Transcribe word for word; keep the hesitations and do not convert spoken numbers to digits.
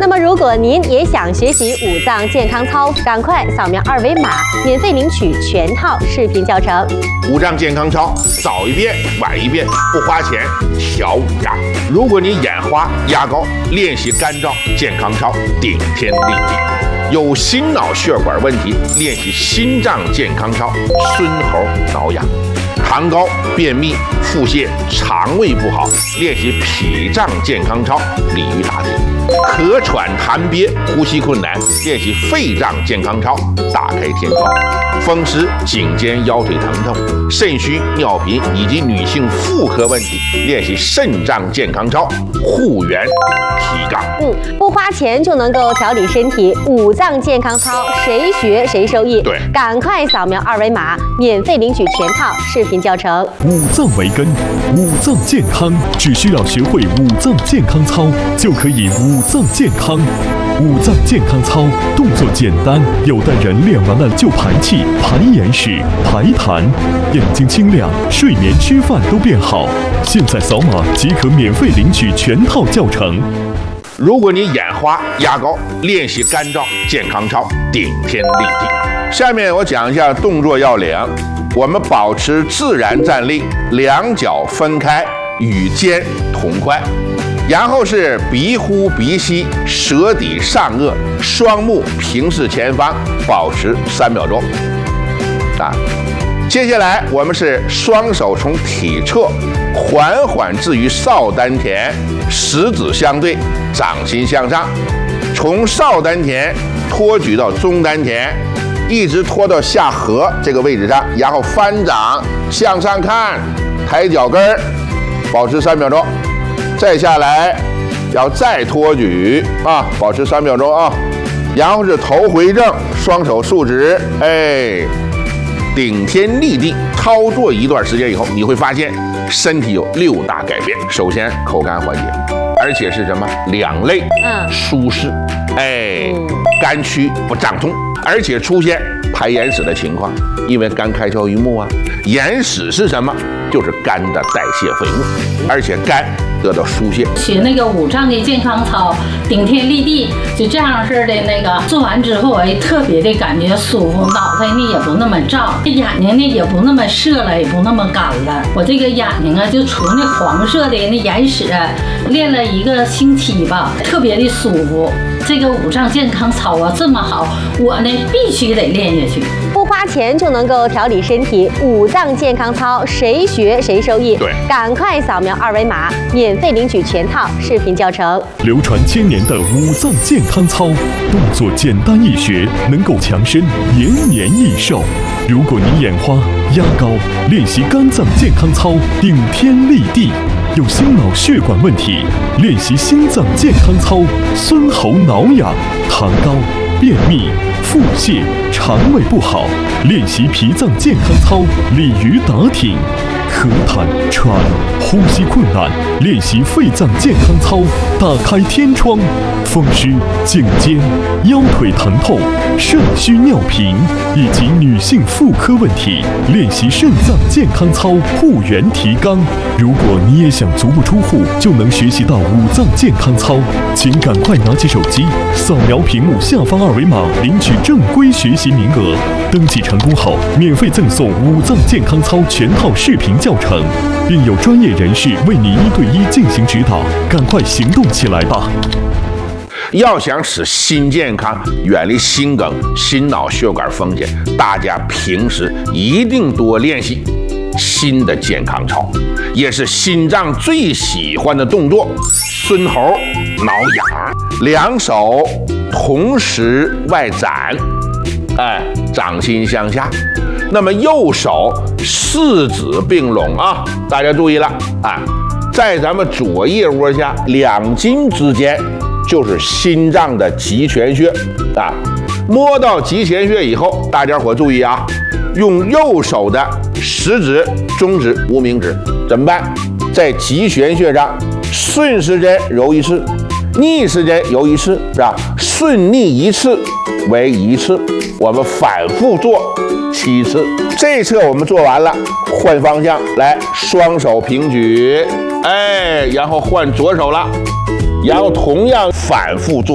那么，如果您也想学习五脏健康操，赶快扫描二维码，免费领取全套视频教程。 五脏健康操，早一遍晚一遍，不花钱，小五脏。如果你眼花、压高，练习干燥健康操，顶天立地。有心脑血管问题，练习心脏健康操，孙猴挠痒。痰高、便秘、腹泻、肠胃不好，练习脾脏健康操，鲤鱼打挺。咳喘痰憋、呼吸困难，练习肺脏健康操，打开天窗。风湿、颈肩、腰腿疼痛、肾虚、尿频以及女性妇科问题，练习肾脏健康操，护元提肛。 嗯，不花钱就能够调理身体，五脏健康操，谁学谁受益。 对， 赶快扫描二维码，免费领取全套视频教程。 五脏为根，五脏健康，只需要学会五脏健康操，就可以五脏健康。五脏健康操动作简单，有的人练完了就排气、排眼屎、排痰，眼睛清亮，睡眠、吃饭都变好。现在扫码即可免费领取全套教程。 如果你眼花、压高，练习干燥健康操，顶天立地。下面我讲一下动作要领。我们保持自然站立，两脚分开，与肩同宽。然后是鼻呼鼻吸，舌抵上颚，双目平视前方，保持三秒钟。啊，接下来我们是双手从体侧缓缓置于少丹田，食指相对，掌心向上，从少丹田托举到中丹田，一直拖到下颌这个位置上，然后翻掌向上看，抬脚跟儿，保持三秒钟。再下来，要再托举啊，保持三秒钟啊，然后是头回正，双手竖直，哎，顶天立地。操作一段时间以后，你会发现身体有六大改变。首先，口干缓解，而且是什么？两肋嗯舒适，哎，肝区不胀痛，而且出现排眼屎的情况，因为肝开窍于目啊，眼屎是什么？就是肝的代谢废物，而且肝得到疏泄。 学那个五脏的健康操，顶天立地，就这样式的那个做完之后，哎，特别的感觉舒服，脑袋呢也不那么胀，眼睛呢也不那么涩了，也不那么干了。我这个眼睛啊，就除那黄色的那眼屎，练了一个星期吧，特别的舒服。这个五脏健康操啊这么好，我呢必须得练下去。 不花钱就能够调理身体，五脏健康操，谁学谁受益。 对， 赶快扫描二维码，免费领取全套视频教程。 流传千年的五脏健康操，动作简单易学，能够强身，延年益寿。如果你眼花、压高，练习肝脏健康操，顶天立地。有心脑血管问题，练习心脏健康操，孙喉挠痒。痰高、便秘、腹泻、肠胃不好，练习脾脏健康操，鲤鱼打挺。咳痰喘、呼吸困难，练习肺脏健康操，打开天窗。风湿、颈肩、腰腿疼痛、肾虚尿频以及女性妇科问题，练习肾脏健康操，护元提肛。如果你也想足不出户就能学习到五脏健康操，请赶快拿起手机，扫描屏幕下方二维码，领取正规学习名额。登记成功后，免费赠送五脏健康操全套视频教程，并有专业人士为你一对一进行指导。赶快行动起来吧！ 要想使心健康，远离心梗、心脑血管风险，大家平时一定多练习心的健康操，也是心脏最喜欢的动作。孙猴挠痒，两手同时外展，哎，掌心向下。那么右手四指并拢啊，大家注意了啊，在咱们左腋窝下两筋之间就是心脏的极泉穴啊。摸到极泉穴以后，大家伙注意啊，用右手的食指、中指、无名指怎么办？在极泉穴上顺时针揉一次，逆时针揉一次，是吧？顺逆一次为一次，我们反复做七次。这一侧我们做完了，换方向来，双手平举，哎，然后换左手了，然后同样反复做。